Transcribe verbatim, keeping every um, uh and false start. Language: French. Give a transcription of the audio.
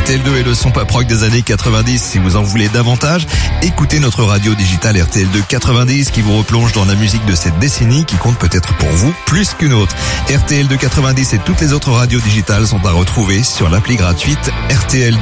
R T L deux et le son pop rock des années quatre-vingt-dix. Si vous en voulez davantage, écoutez notre radio digitale R T L deux quatre-vingt-dix qui vous replonge dans la musique de cette décennie qui compte peut-être pour vous plus qu'une autre. R T L deux quatre-vingt-dix et toutes les autres radios digitales sont à retrouver sur l'appli gratuite R T L.